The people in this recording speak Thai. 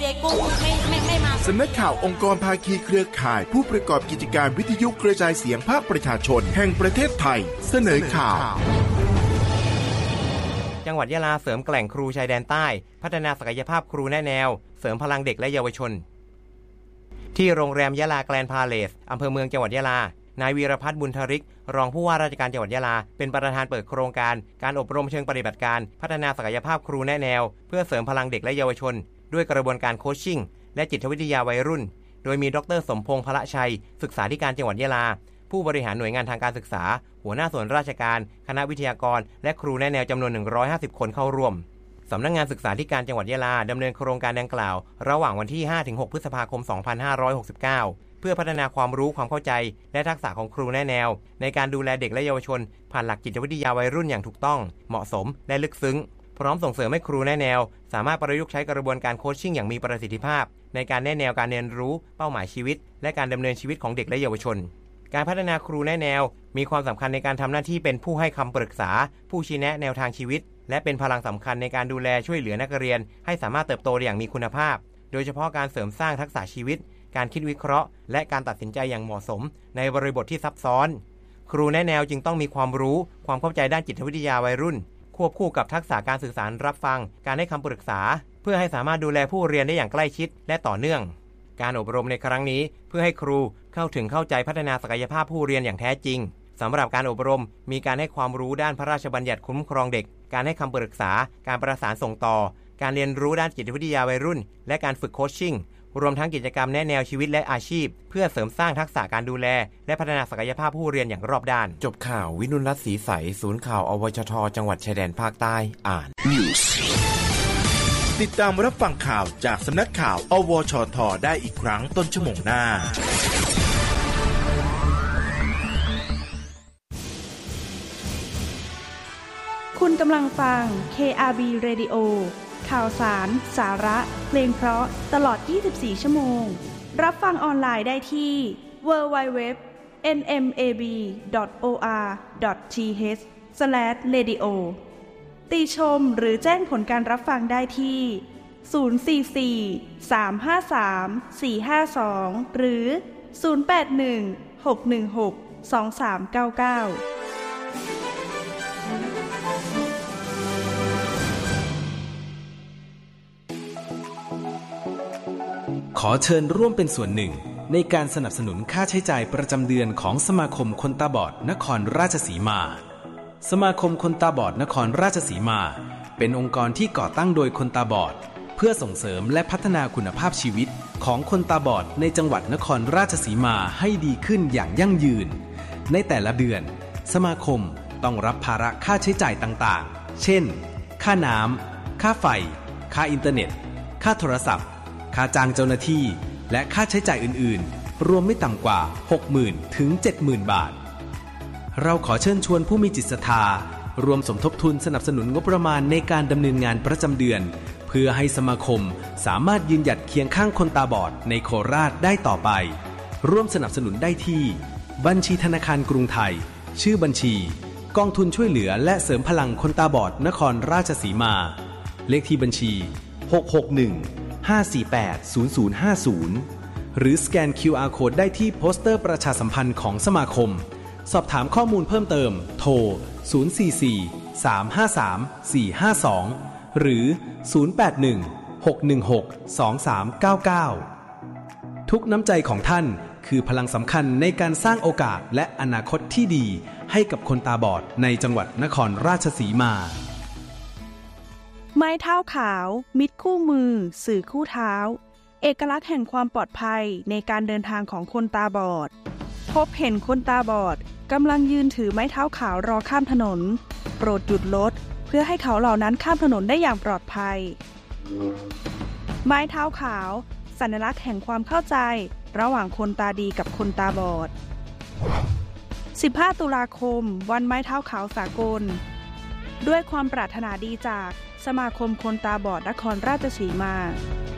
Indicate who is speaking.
Speaker 1: ยกุ้งไม่มา
Speaker 2: สำนักข่าวองค์กรภาคีเครือข่ายผู้ประกอบกิจการวิทยุกระจายเสียงภาคประชาชนแห่งประเทศไทยเสนอข่าว
Speaker 3: จังหวัดยะลาเสริมแกล่งครูชายแดนใต้พัฒนาศักยภาพครูแนะแนวเสริมพลังเด็กและเยาวชนที่โรงแรมยะลาแกรนด์พาเลสอำเภอเมืองจังหวัดยะลานายวีรพัฒน์บุญธริกรองผู้ว่าราชการจังหวัดยะลาเป็นประธานเปิดโครงการการอบรมเชิงปฏิบัติการพัฒนาศักยภาพครูแนะแนวเพื่อเสริมพลังเด็กและเยาวชนด้วยกระบวนการโคชชิ่งและจิตวิทยาวัยรุ่นโดยมีดร.สมพงษ์พละชัยศึกษาธิการจังหวัดยะลาผู้บริหารหน่วยงานทางการศึกษาหัวหน้าส่วนราชการคณะวิทยากรและครูแนะแนวจำนวน150คนเข้าร่วมสำนักงานศึกษาธิการจังหวัดยะลาดำเนินโครงการดังกล่าวระหว่างวันที่ 5-6 พฤษภาคม 2569 เพื่อพัฒนาความรู้ความเข้าใจและทักษะของครูแนะแนวในการดูแลเด็กและเยาวชนผ่านหลักจิตวิทยาวัยรุ่นอย่างถูกต้องเหมาะสมและลึกซึ้งพร้อมส่งเสริมให้ครูแนะแนวสามารถประยุกต์ใช้กระบวนการโคชชิ่งอย่างมีประสิทธิภาพในการแนะแนวการเรียนรู้เป้าหมายชีวิตและการดำเนินชีวิตของเด็กและเยาวชนการพัฒนาครูแนะแนวมีความสำคัญในการทำหน้าที่เป็นผู้ให้คำปรึกษาผู้ชี้แนะแนวทางชีวิตและเป็นพลังสำคัญในการดูแลช่วยเหลือนักเรียนให้สามารถเติบโตอย่างมีคุณภาพโดยเฉพาะการเสริมสร้างทักษะชีวิตการคิดวิเคราะห์และการตัดสินใจอย่างเหมาะสมในบริบทที่ซับซ้อนครูแนะแนวจึงต้องมีความรู้ความเข้าใจด้านจิตวิทยาวัยรุ่นควบคู่กับทักษะการสื่อสารรับฟังการให้คำปรึกษาเพื่อให้สามารถดูแลผู้เรียนได้อย่างใกล้ชิดและต่อเนื่องการอบรมในครั้งนี้เพื่อให้ครูเข้าใจพัฒนาศักยภาพผู้เรียนอย่างแท้จริงสำหรับการอบรมมีการให้ความรู้ด้านพระราชบัญญัติคุ้มครองเด็กการให้คำปรึกษาการประสานส่งต่อการเรียนรู้ด้านจิตวิทยาวัยรุ่นและการฝึกโคชชิ่งรวมทั้งกิจกรรมแนะแนวชีวิตและอาชีพเพื่อเสริมสร้างทักษะการดูแลและพัฒนาศักยภาพผู้เรียนอย่างรอบด้านจบข่าววินุรัตน์ศรีใสศูนย์ข่าวอวชทจังหวัดชายแดนภาคใต้อ่าน
Speaker 2: News ติดตามรับฟังข่าวจากสำนักข่าวอวชทได้อีกครั้งต้นชั่วโมงหน้า
Speaker 4: คุณกำลังฟัง KRB Radio ข่าวสารสาระเพลงเพราะตลอด24ชั่วโมงรับฟังออนไลน์ได้ที่ www.nmab.or.th/radio ติชมหรือแจ้งผลการรับฟังได้ที่044-353-452หรือ081-616-2399
Speaker 5: ขอเชิญร่วมเป็นส่วนหนึ่งในการสนับสนุนค่าใช้จ่ายประจำเดือนของสมาคมคนตาบอดนครราชสีมาสมาคมคนตาบอดนครราชสีมาเป็นองค์กรที่ก่อตั้งโดยคนตาบอดเพื่อส่งเสริมและพัฒนาคุณภาพชีวิตของคนตาบอดในจังหวัดนครราชสีมาให้ดีขึ้นอย่างยั่งยืนในแต่ละเดือนสมาคมต้องรับภาระค่าใช้จ่ายต่างๆเช่นค่าน้ำค่าไฟค่าอินเทอร์เน็ตค่าโทรศัพท์ค่าจ้างเจ้าหน้าที่และค่าใช้จ่ายอื่นๆรวมไม่ต่ำกว่า 60,000 ถึง 70,000 บาทเราขอเชิญชวนผู้มีจิตศรัทธารวมสมทบทุนสนับสนุนงบประมาณในการดำเนินงานประจำเดือนเพื่อให้สมาคมสามารถยืนหยัดเคียงข้างคนตาบอดในโคราชได้ต่อไปร่วมสนับสนุนได้ที่บัญชีธนาคารกรุงไทยชื่อบัญชีกองทุนช่วยเหลือและเสริมพลังคนตาบอดนครราชสีมาเลขที่บัญชี661-548-0050หรือสแกน QR Code ได้ที่โปสเตอร์ประชาสัมพันธ์ของสมาคมสอบถามข้อมูลเพิ่มเติมโทร044-353-452หรือ081-616-2399ทุกน้ำใจของท่านคือพลังสำคัญในการสร้างโอกาสและอนาคตที่ดีให้กับคนตาบอดในจังหวัดนครราชสีมา
Speaker 4: ไม้เท้าขาวมิตรคู่มือสื่อคู่เท้าเอกลักษณ์แห่งความปลอดภัยในการเดินทางของคนตาบอดพบเห็นคนตาบอดกำลังยืนถือไม้เท้าขาวรอข้ามถนนโปรดหยุดรถเพื่อให้เขาเหล่านั้นข้ามถนนได้อย่างปลอดภัยไม้เท้าขาวสัญลักษณ์แห่งความเข้าใจระหว่างคนตาดีกับคนตาบอด15 ตุลาคมวันไม้เท้าขาวสากลด้วยความปรารถนาดีจากสมาคมคนตาบอดนครราชสีมา